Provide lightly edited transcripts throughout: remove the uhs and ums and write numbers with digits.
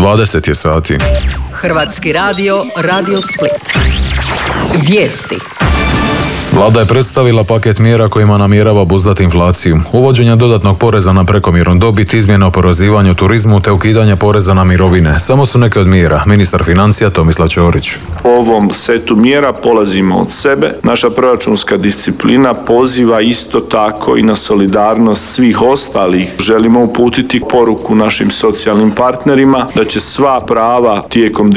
20 je sati. Hrvatski radio, Radio Split. Vijesti. Vlada je predstavila paket mjera kojima namjerava obuzdati inflaciju. Uvođenje dodatnog poreza na prekomjernu dobit, izmjena oporezivanja u turizmu te ukidanje poreza na mirovine. Samo su neke od mjera. Ministar financija Tomislav Ćorić. U ovom setu mjera polazimo od sebe. Naša proračunska disciplina poziva isto tako i na solidarnost svih ostalih. Želimo uputiti poruku našim socijalnim partnerima da će sva prava tijekom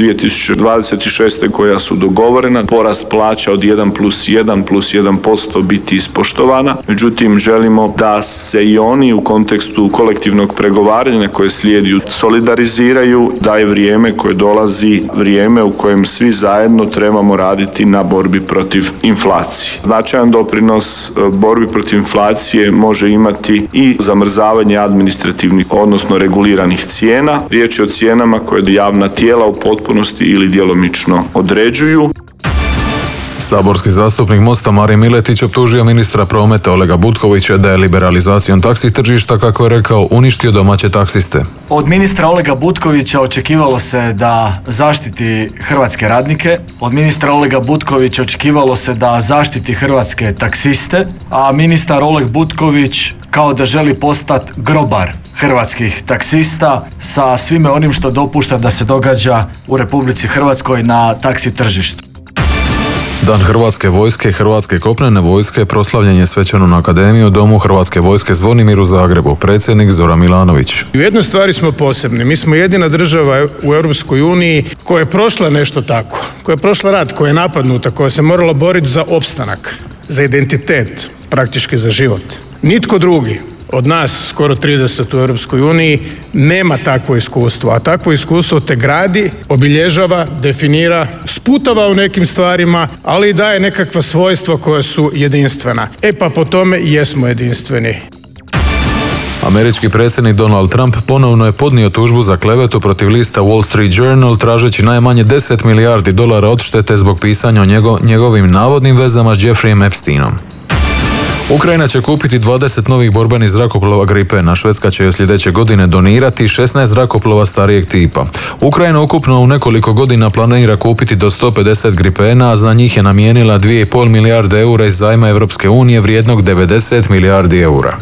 2026. koja su dogovorena, porast plaća od 1+1 plus 1% biti ispoštovana. Međutim, želimo da se i oni u kontekstu kolektivnog pregovaranja koje slijedi solidariziraju, da je vrijeme koje dolazi vrijeme u kojem svi zajedno trebamo raditi na borbi protiv inflacije. Značajan doprinos borbi protiv inflacije može imati i zamrzavanje administrativnih, odnosno reguliranih cijena. Riječ je o cijenama koje javna tijela u potpunosti ili djelomično određuju. Saborski zastupnik Mosta Marin Miletić optužio ministra prometa Olega Butkovića da je liberalizacijom taksi tržišta, kako je rekao, uništio domaće taksiste. Od ministra Olega Butkovića očekivalo se da zaštiti hrvatske radnike, od ministra Olega Butkovića očekivalo se da zaštiti hrvatske taksiste, a ministar Oleg Butković kao da želi postati grobar hrvatskih taksista sa svime onim što dopušta da se događa u Republici Hrvatskoj na taksi tržištu. Dan Hrvatske vojske i Hrvatske kopnene vojske proslavljen je svečano na Akademiji u Domu Hrvatske vojske Zvonimir u Zagrebu, predsjednik Zoran Milanović. U jednoj stvari smo posebni. Mi smo jedina država u Europskoj uniji koja je prošla nešto tako, koja je prošla rat, koja je napadnuta, koja se morala boriti za opstanak, za identitet, praktički za život. Nitko drugi od nas, skoro 30 u Europskoj uniji, nema takvo iskustvo, a takvo iskustvo te gradi, obilježava, definira, sputava u nekim stvarima, ali i daje nekakva svojstva koja su jedinstvena. Pa po tome i jesmo jedinstveni. Američki predsjednik Donald Trump ponovno je podnio tužbu za klevetu protiv lista Wall Street Journal, tražeći najmanje $10 milijardi odštete zbog pisanja o njegovim navodnim vezama s Jeffreyem Epsteinom. Ukrajina će kupiti 20 novih borbenih zrakoplova Gripena. Švedska će sljedeće godine donirati 16 zrakoplova starijeg tipa. Ukrajina ukupno u nekoliko godina planira kupiti do 150 Gripena, a za njih je namijenila 2,5 milijarde eura iz zajma Europske unije vrijednog 90 milijardi eura.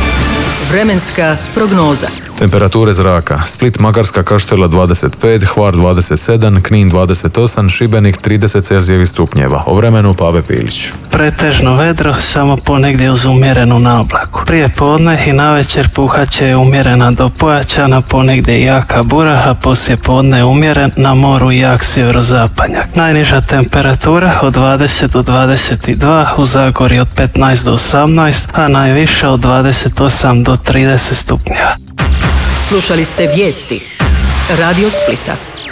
Vremenska prognoza. Temperature zraka: Split, Makarska, Kaštela 25, Hvar 27, Knin 28, Šibenik 30 Celzijevih stupnjeva. O vremenu Pave Pilić. Pretežno vedro, samo ponegdje uz umjerenu naoblaku. Prije podne i navečer puhat će umjerena do pojačana, ponegdje jaka bura, a poslije podne umjeren, na moru jak sjeverozapadnjak. Najniža temperatura od 20 do 22, u Zagorju od 15 do 18, a najviša od 28 do 30 stupnjeva. Slušali ste vijesti Radio Splita.